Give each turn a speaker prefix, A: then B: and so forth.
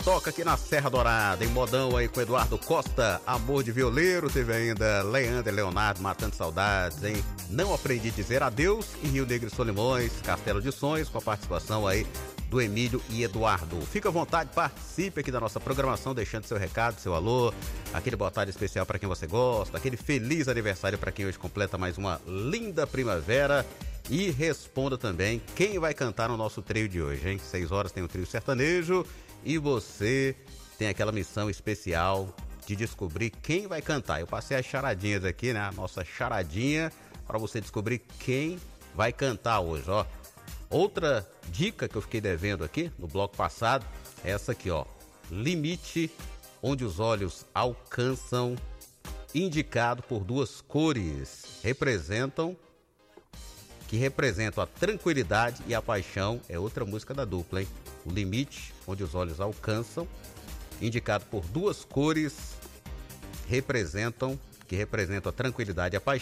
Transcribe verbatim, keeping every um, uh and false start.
A: toca aqui na Serra Dourada, em modão aí com Eduardo Costa, Amor de Violeiro. Teve ainda Leandro e Leonardo, Matando Saudades, hein? Não Aprendi a Dizer Adeus, e Rio Negro e Solimões, Castelo de Sonhos, com a participação aí do Emílio e Eduardo. Fica à vontade, participe aqui da nossa programação, deixando seu recado, seu alô, aquele boa tarde especial para quem você gosta, aquele feliz aniversário para quem hoje completa mais uma linda primavera. E responda também quem vai cantar no nosso trio de hoje, hein? Seis horas tem o trio sertanejo e você tem aquela missão especial de descobrir quem vai cantar. Eu passei as charadinhas aqui, né? A nossa charadinha para você descobrir quem vai cantar hoje, ó. Outra dica que eu fiquei devendo aqui no bloco passado é essa aqui, ó. Limite onde os olhos alcançam, indicado por duas cores, representam que representam a tranquilidade e a paixão. É outra música da dupla, hein? O Limite onde os olhos alcançam, indicado por duas cores, representam que representam a tranquilidade e a paixão.